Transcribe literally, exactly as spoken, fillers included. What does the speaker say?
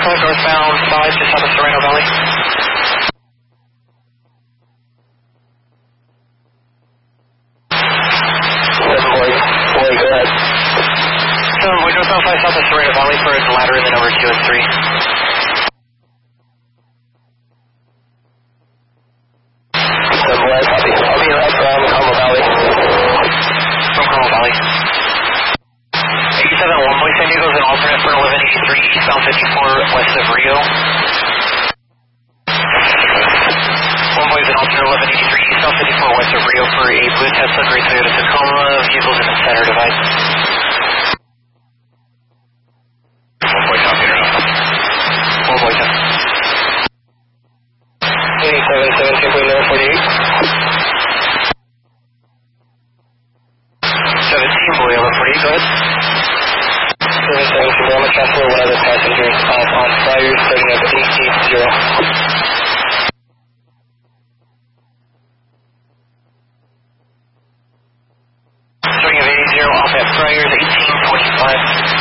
Code northbound five, just south of Sereno Valley. seven boy, boy, go ahead. seven boy, northbound five, south of Sereno Valley for the ladder in the number two and three. seven boy, copy. I'll be up from Carmel Valley. From Carmel Valley. eighty-seven one boy, San Diego's an alternate for eleven eighty-three, eastbound fifty-four, west of Rio. one boy is an alternate eleven eighty-three, eastbound fifty-four, west of Rio for a blue Tesla Gray Toyota Tacoma, vehicles in the center divide. one boy, copy or no? one boy, ten. eighty-seven seventeen point nine forty-eight. seventeen boy, eleven forty-eight, go ahead. seven seventeen, I'm going to transfer one of the passengers off on Friars, starting at eight eighty. Starting at eighty, off at Friars, eighteen twenty-five.